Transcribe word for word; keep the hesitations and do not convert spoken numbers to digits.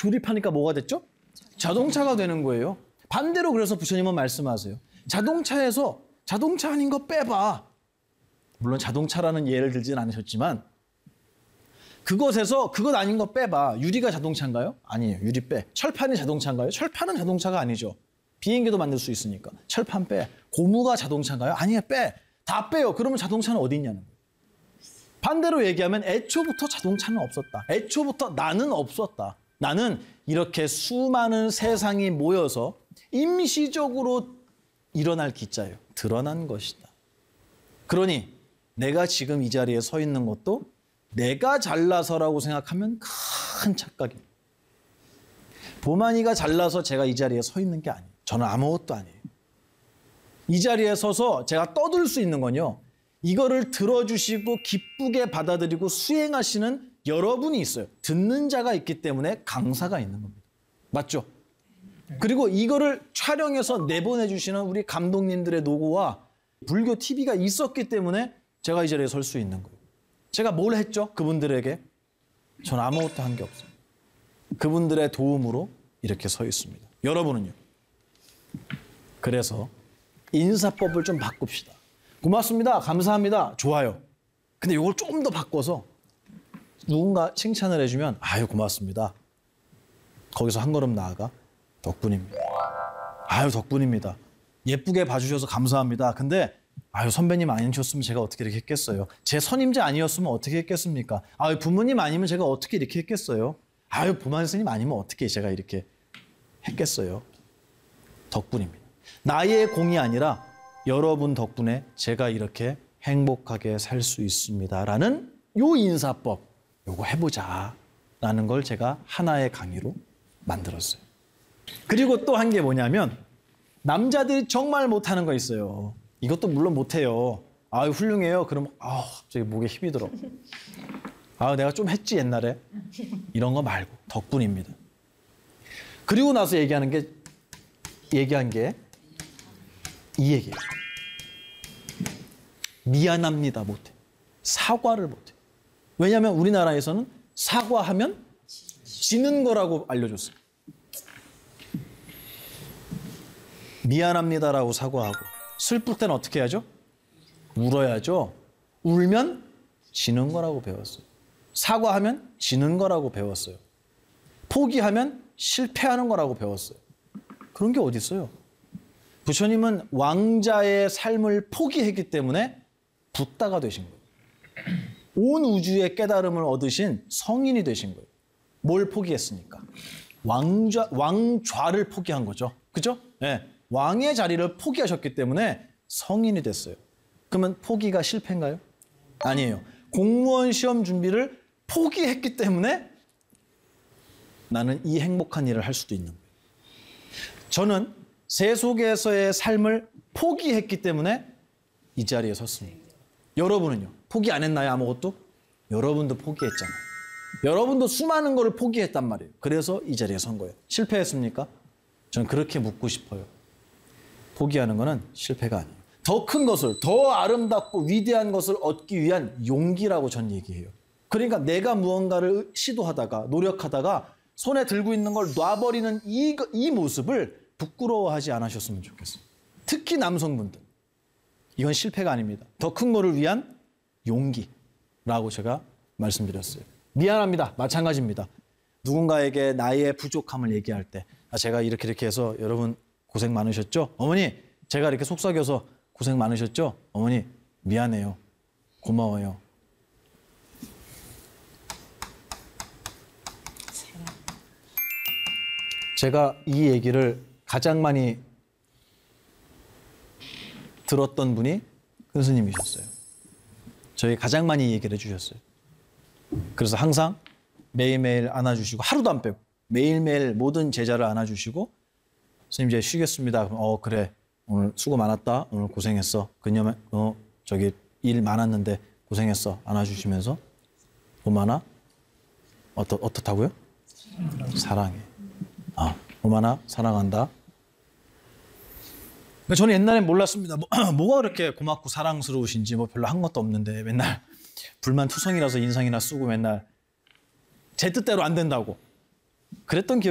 조립하니까 뭐가 됐죠? 자동차가 되는 거예요. 반대로 그래서 부처님은 말씀하세요. 자동차에서 자동차 아닌 거 빼봐. 물론 자동차라는 예를 들진 않으셨지만 그것에서 그것 아닌 거 빼봐. 유리가 자동차인가요? 아니에요. 유리 빼. 철판이 자동차인가요? 철판은 자동차가 아니죠. 비행기도 만들 수 있으니까. 철판 빼. 고무가 자동차인가요? 아니에요. 빼. 다 빼요. 그러면 자동차는 어디 있냐는 거예요. 반대로 얘기하면 애초부터 자동차는 없었다. 애초부터 나는 없었다. 나는 이렇게 수많은 세상이 모여서 임시적으로 일어날 기자예요. 드러난 것이다. 그러니 내가 지금 이 자리에 서 있는 것도 내가 잘나서라고 생각하면 큰 착각입니다. 보만이가 잘나서 제가 이 자리에 서 있는 게 아니에요. 저는 아무것도 아니에요. 이 자리에 서서 제가 떠들 수 있는 건요. 이거를 들어주시고 기쁘게 받아들이고 수행하시는 여러분이 있어요. 듣는 자가 있기 때문에 강사가 있는 겁니다. 맞죠? 그리고 이거를 촬영해서 내보내주시는 우리 감독님들의 노고와 불교 티비가 있었기 때문에 제가 이 자리에 설 수 있는 거예요. 제가 뭘 했죠? 그분들에게? 전 아무것도 한 게 없어요. 그분들의 도움으로 이렇게 서 있습니다. 여러분은요? 그래서 인사법을 좀 바꿉시다. 고맙습니다. 감사합니다. 좋아요. 근데 이걸 조금 더 바꿔서 누군가 칭찬을 해주면 아유 고맙습니다. 거기서 한 걸음 나아가 덕분입니다. 아유 덕분입니다. 예쁘게 봐주셔서 감사합니다. 근데 아유 선배님 아니셨으면 제가 어떻게 이렇게 했겠어요. 제 선임자 아니었으면 어떻게 했겠습니까. 아유 부모님 아니면 제가 어떻게 이렇게 했겠어요. 아유 보만 스님 아니면 어떻게 제가 이렇게 했겠어요. 덕분입니다. 나의 공이 아니라 여러분 덕분에 제가 이렇게 행복하게 살 수 있습니다라는 요 인사법 요거 해보자라는 걸 제가 하나의 강의로 만들었어요. 그리고 또 한 게 뭐냐면 남자들이 정말 못하는 거 있어요. 이것도 물론 못해요. 아유 훌륭해요. 그럼 아 갑자기 목에 힘이 들어. 아 내가 좀 했지 옛날에. 이런 거 말고 덕분입니다. 그리고 나서 얘기하는 게 얘기한 게 이 얘기예요. 미안합니다 못해. 사과를 못해. 왜냐하면 우리나라에서는 사과하면 지는 거라고 알려줬어요. 미안합니다라고 사과하고 슬플 때는 어떻게 해야죠? 울어야죠. 울면 지는 거라고 배웠어요. 사과하면 지는 거라고 배웠어요. 포기하면 실패하는 거라고 배웠어요. 그런 게 어디 있어요? 부처님은 왕자의 삶을 포기했기 때문에 붓다가 되신 거예요. 온 우주의 깨달음을 얻으신 성인이 되신 거예요. 뭘 포기했으니까? 왕좌, 왕좌를 포기한 거죠. 그죠? 네. 왕의 자리를 포기하셨기 때문에 성인이 됐어요. 그러면 포기가 실패인가요? 아니에요. 공무원 시험 준비를 포기했기 때문에 나는 이 행복한 일을 할 수도 있는 거예요. 저는 세속에서의 삶을 포기했기 때문에 이 자리에 섰습니다. 여러분은요? 포기 안 했나요? 아무것도? 여러분도 포기했잖아요. 여러분도 수많은 거를 포기했단 말이에요. 그래서 이 자리에 선 거예요. 실패했습니까? 저는 그렇게 묻고 싶어요. 포기하는 거는 실패가 아니에요. 더 큰 것을, 더 아름답고 위대한 것을 얻기 위한 용기라고 전 얘기해요. 그러니까 내가 무언가를 시도하다가 노력하다가 손에 들고 있는 걸 놔버리는 이, 이 모습을 부끄러워하지 않으셨으면 좋겠어요. 특히 남성분들. 이건 실패가 아닙니다. 더 큰 거를 위한 용기라고 제가 말씀드렸어요. 미안합니다. 마찬가지입니다. 누군가에게 나의 부족함을 얘기할 때 아, 제가 이렇게 이렇게 해서 여러분 고생 많으셨죠? 어머니 제가 이렇게 속삭여서 고생 많으셨죠? 어머니 미안해요. 고마워요. 제가 이 얘기를 가장 많이 들었던 분이 큰 스님이셨어요. 저희 가장 많이 얘기를 해주셨어요. 그래서 항상 매일매일 안아주시고 하루도 안 빼고 매일매일 모든 제자를 안아주시고 스님 이제 쉬겠습니다. 그럼 어 그래 오늘 수고 많았다. 오늘 고생했어. 그녀만 어 저기 일 많았는데 고생했어. 안아주시면서 오마나 어떻 어떻다고요? 사랑해. 아 오마나 사랑한다. 저는 옛날엔 몰랐습니다. 뭐, 뭐가 그렇게 고맙고 사랑스러우신지 뭐 별로 한 것도 없는데 맨날 불만투성이라서 인상이나 쓰고 맨날 제 뜻대로 안 된다고 그랬던 기억이